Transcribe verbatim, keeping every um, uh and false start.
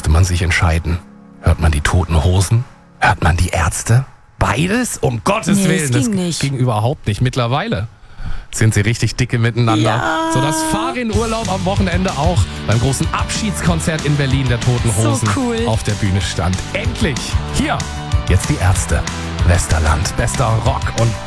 musste man sich entscheiden. Hört man die Toten Hosen? Hört man die Ärzte? Beides? Um Gottes Nee, Willen. es ging nicht. ging überhaupt nicht. Mittlerweile sind sie richtig dicke miteinander. Ja. So das Farin-Urlaub am Wochenende auch beim großen Abschiedskonzert in Berlin der Toten So Hosen cool. auf der Bühne stand. Endlich! Hier, jetzt die Ärzte. Westerland, bester Rock und